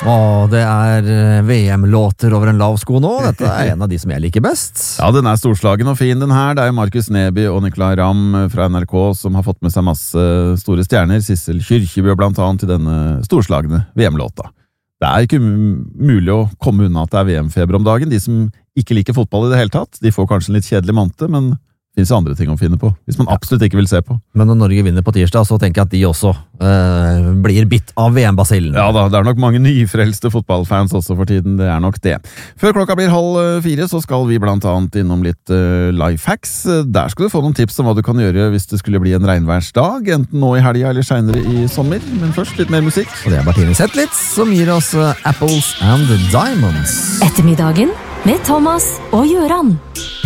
Åh, det VM-låter over en lav sko nå. Dette en av de som jeg liker best. Ja, den storslagen og fin den her. Det jo Markus Neby og Nicolai Ramm fra NRK som har fått med seg masse store stjerner. Sissel Kyrkjebø blant annet til denne storslagne VM-låta. Det ikke mulig å komme unna at det VM-feber om dagen. De som ikke liker fotball i det hele tatt, de får kanskje en litt kjedelig måned, men det finnes andre ting å finne på, hvis man absolutt ikke vil se på. Men når Norge vinner på tirsdag, så tenker jeg at de også blir bitt av VM-basillen. Ja da, det nok mange nyfrelste fotballfans også for tiden, det nok det. Før klokka blir 3:30 så skal vi blant annet innom litt lifehacks. Der skal du få noen tips om hva du kan gjøre hvis det skulle bli en regnværsdag, enten nå i helga eller senere i sommer. Men først litt mer musikk. Og det Martine Zetlitz som gir oss Apples and Diamonds. Ettermiddagen med Thomas og Gjøran.